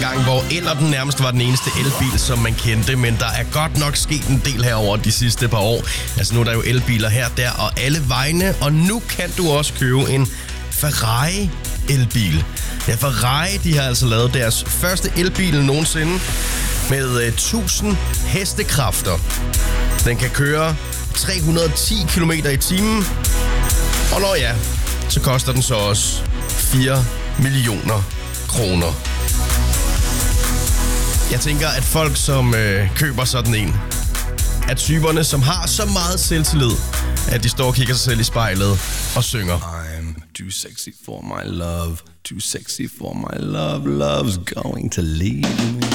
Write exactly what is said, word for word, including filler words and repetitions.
gang, hvor Ellerten nærmest var den eneste elbil, som man kendte, men der er godt nok sket en del herover de sidste par år. Altså nu er der jo elbiler her, der og alle vegne, og nu kan du også købe en Ferrari elbil. Ja, Ferrari, de har altså lavet deres første elbil nogensinde med tusind hestekræfter. Den kan køre tre hundrede og ti kilometer i timen, og når ja, så koster den så også fire millioner kroner. Jeg tænker, at folk, som øh, køber sådan en, er typerne, som har så meget selvtillid, at de står og kigger sig selv i spejlet og synger. I'm too sexy for my love, too sexy for my love, love's going to leave me.